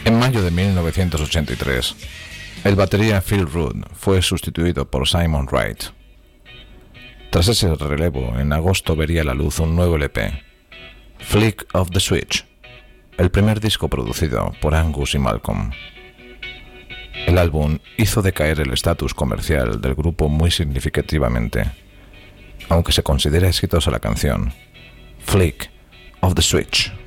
En mayo de 1983, el batería Phil Rudd fue sustituido por Simon Wright. Tras ese relevo, en agosto vería la luz un nuevo LP, Flick of the Switch, el primer disco producido por Angus y Malcolm. El álbum hizo decaer el estatus comercial del grupo muy significativamente, aunque se considera exitosa la canción Flick of the Switch.